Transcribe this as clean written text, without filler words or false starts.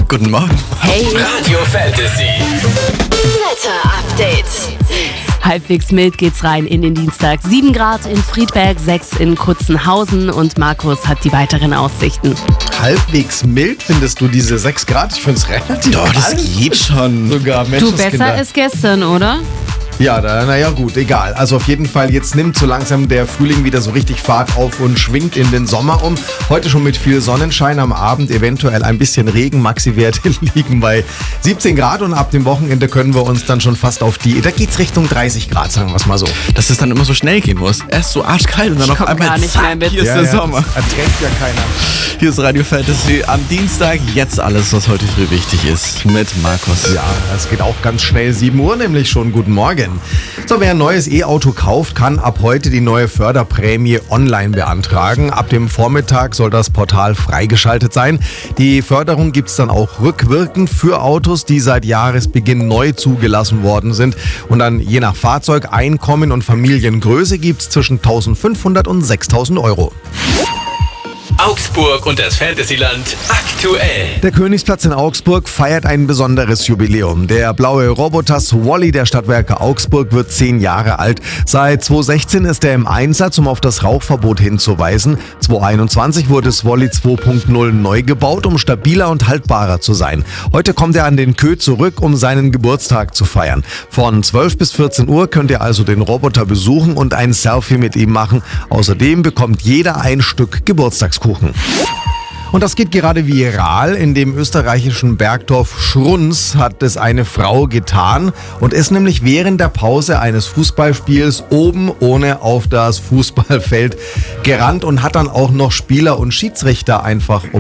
Guten Morgen. Hey, Radio Fantasy. Wetter Update. Halbwegs mild geht's rein in den Dienstag. 7 Grad in Friedberg, 6 in Kutzenhausen und Markus hat die weiteren Aussichten. Halbwegs mild findest du diese 6 Grad? Ich finde es relativ Doch, das kalt. geht schon. Sogar Du, Menschenskinder. besser als gestern, oder? Ja, naja gut, egal. Also auf jeden Fall, jetzt nimmt so langsam der Frühling wieder so richtig Fahrt auf und schwingt in den Sommer um. Heute schon mit viel Sonnenschein, am Abend eventuell ein bisschen Regen. Maxi-Werte liegen bei 17 Grad und ab dem Wochenende können wir uns dann schon fast da geht's Richtung 30 Grad, sagen wir es mal so. Dass es dann immer so schnell gehen muss. Erst so arschkalt und dann auf komm einmal gar nicht zack, mehr mit. hier ist der Sommer. Das erträgt ja keiner. Hier ist Radio Fantasy am Dienstag. Jetzt alles, was heute früh wichtig ist. Mit Markus. Ja, es geht auch ganz schnell. 7 Uhr nämlich schon. Guten Morgen. So, wer ein neues E-Auto kauft, kann ab heute die neue Förderprämie online beantragen. Ab dem Vormittag soll das Portal freigeschaltet sein. Die Förderung gibt es dann auch rückwirkend für Autos, die seit Jahresbeginn neu zugelassen worden sind. Und dann je nach Fahrzeug, Einkommen und Familiengröße gibt es zwischen 1.500 und 6.000 Euro. Augsburg und das Fantasyland aktuell. Der Königsplatz in Augsburg feiert ein besonderes Jubiläum. Der blaue Roboter Swally der Stadtwerke Augsburg wird 10 Jahre alt. Seit 2016 ist er im Einsatz, um auf das Rauchverbot hinzuweisen. 2021 wurde Swally 2.0 neu gebaut, um stabiler und haltbarer zu sein. Heute kommt er an den Kö zurück, um seinen Geburtstag zu feiern. Von 12 bis 14 Uhr könnt ihr also den Roboter besuchen und ein Selfie mit ihm machen. Außerdem bekommt jeder ein Stück Geburtstagskuchen. Und das geht gerade viral. In dem österreichischen Bergdorf Schruns hat es eine Frau getan und ist nämlich während der Pause eines Fußballspiels oben ohne auf das Fußballfeld gerannt und hat dann auch noch Spieler und Schiedsrichter einfach